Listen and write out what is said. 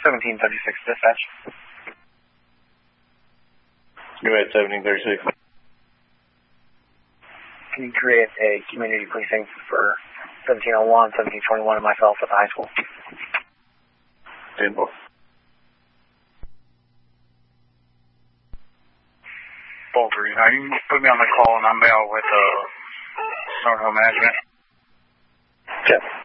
1736 dispatch. Go ahead, 1736. Can you create a community precinct for 1701, 1721, and myself at the high school? Table. Bolter, you can put me on the call and I'm out with North Hill Management. Okay.